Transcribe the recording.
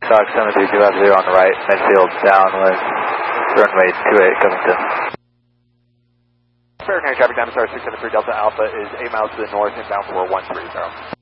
Stock 73250 on the right, midfield downwind, runway 28 Covington. Fair traffic, Diamond Star 673 Delta Alpha is 8 miles to the north, inbound for 130.